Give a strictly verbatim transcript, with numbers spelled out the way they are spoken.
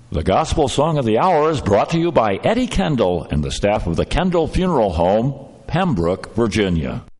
The Gospel Song of the Hour is brought to you by Eddie Kendall and the staff of the Kendall Funeral Home, Pembroke, Virginia.